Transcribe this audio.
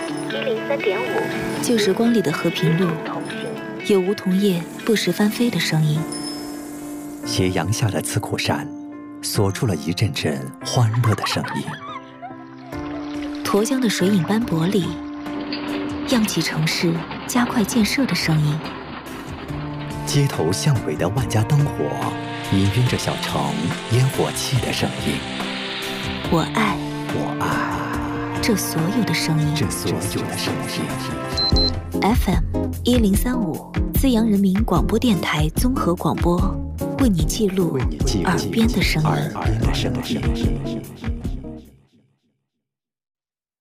103.5，旧时光里的和平路，有梧桐叶不时翻飞的声音。 斜阳下的慈苦山，锁住了一阵阵欢乐的声音。 沱江的水影斑驳里，漾起城市加快建设的声音。 街头巷尾的万家灯火，氤氲着小城烟火气的声音。 我爱这所有的声音。FM 1035，资阳人民广播电台综合广播，为你记录耳边的声音。